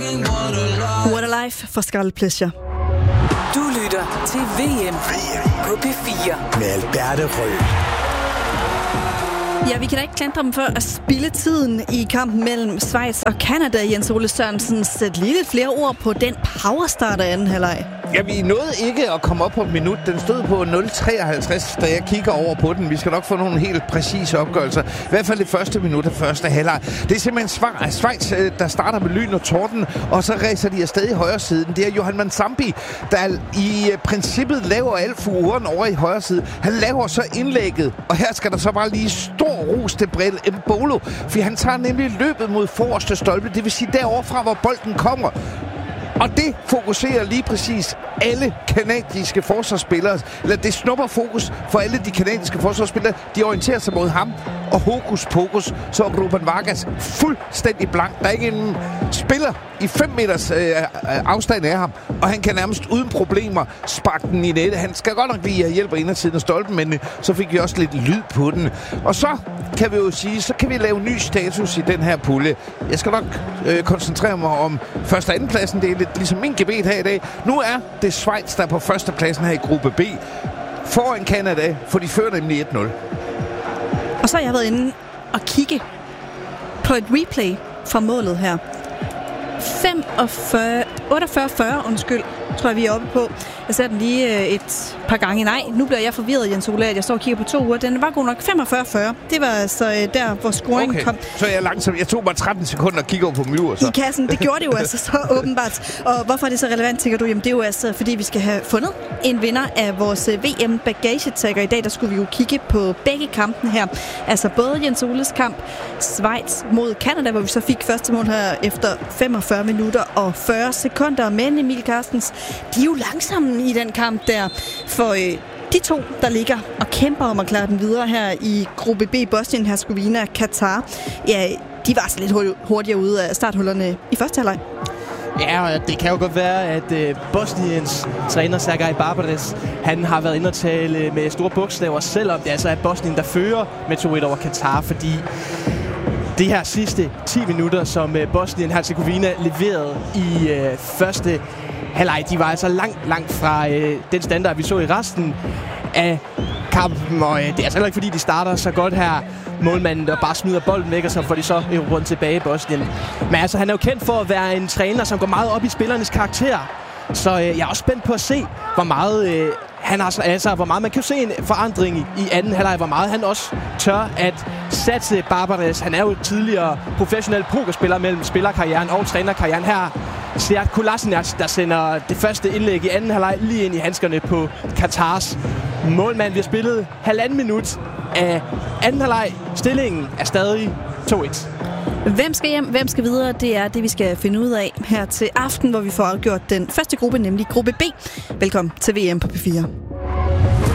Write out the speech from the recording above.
What a Life for Scarlet Pleasure. Du lytter til VM på P4 med Alberte Rød. Ja, vi kan da ikke klandre dem for at spilde tiden i kampen mellem Schweiz og Canada. Jens Ole Sørensen, sæt lige lidt flere ord på den powerstart af anden halvleg. Ja, vi nåede ikke at komme op på et minut. Den stod på 0,53, da jeg kigger over på den. Vi skal nok få nogle helt præcise opgørelser. I hvert fald det første minut af første halvleg. Det er simpelthen Schweiz, der starter med lyn og torden, og så ræser de afsted i højre siden. Det er Johan Mansambi, der i princippet laver alt furen over i højre side. Han laver så indlægget, og her skal der så bare lige stor ros til Brel Embolo, for han tager nemlig løbet mod forreste stolpe, det vil sige derovre fra, hvor bolden kommer. Og det fokuserer lige præcis alle kanadiske forsvarsspillere, eller det snupper fokus for alle de kanadiske forsvarsspillere. De orienterer sig mod ham, og hokus pokus, så er Ruben Vargas fuldstændig blank. Der er ikke en spiller i 5 meters afstand af ham, og han kan nærmest uden problemer sparke den i nettet. Han skal godt nok lige have hjælp af indersiden af stolpen, men så fik vi også lidt lyd på den. Og så kan vi jo sige, så kan vi lave ny status i den her pulje. Jeg skal nok koncentrere mig om første og anden pladsen. Det er lidt ligesom min gebet her i dag. Nu er det Schweiz, der er på første pladsen her i gruppe B. Foran Canada, for de fører nemlig 1-0. Og så har jeg været inde og kigge på et replay fra målet her. 48-40, tror jeg, vi er oppe på. Jeg ser den lige et par gange. Nej, nu bliver jeg forvirret, Jens Ole, at jeg står og kigger på 2 uger. Den var god nok 45-40. Det var altså der, hvor scoringen kom. Så er jeg langsomt. Jeg tog bare 13 sekunder og kigge over på Mjur. I kassen. Det gjorde det jo altså så åbenbart. Og hvorfor er det så relevant, tænker du? Jamen, det er jo altså, fordi vi skal have fundet en vinder af vores VM-bagagetagger. I dag, der skulle vi jo kigge på begge kampene her. Altså både Jens Oles kamp, Schweiz mod Canada, hvor vi så fik første mål her efter 45 minutter og 40 sekunder. Men Emil Carstens, de er jo langsomme i den kamp der. For de to, der ligger og kæmper om at klare den videre her i gruppe B, Bosnien, Herzegovina, Katar, ja, de var altså lidt hurtigere ude af starthullerne i første halvleg. Ja, og det kan jo godt være, at Bosniens træner Sergej Barbares, han har været inde og tale med store bogstaver, selvom det altså er Bosnien, der fører med 2-1 over Katar, fordi de her sidste 10 minutter, som Bosnien-Herzegovina leverede i første halvleg, de var altså langt fra den standard, vi så i resten af kampen, og det er altså heller ikke, fordi de starter så godt her. Målmanden, der bare smider bolden væk, og så får de så rundt tilbage i Bosnien. Men altså, han er jo kendt for at være en træner, som går meget op i spillernes karakter. Så jeg er også spændt på at se, hvor meget hvor meget man kan se en forandring i anden halvleg, hvor meget han også tør at satse Barbares. Han er jo tidligere professionel pokerspiller mellem spillerkarrieren og trænerkarrieren. Her Sead Kolasinac, der sender det første indlæg i anden halvleg lige ind i handskerne på Katars målmand. Vi har spillet 1,5 minut af anden halvleg. Stillingen er stadig 2-1. Hvem skal hjem, hvem skal videre? Det er det, vi skal finde ud af her til aften, hvor vi får afgjort den første gruppe, nemlig gruppe B. Velkommen til VM på P4.